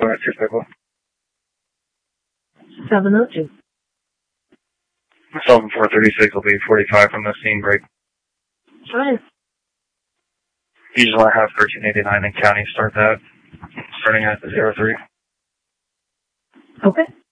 Alright, 251. 702. Sullivan 436 will be 45 from the scene break. Fine. Usually I have 1389 in county start that, starting at 03. Okay.